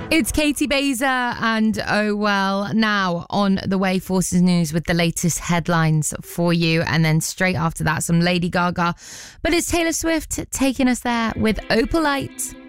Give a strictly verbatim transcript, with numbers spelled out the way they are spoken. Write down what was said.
It's Katie Baser and Oh Well. Now on the way, Forces News with the latest headlines for you. And then straight after that, some Lady Gaga. But it's Taylor Swift taking us there with Opalite.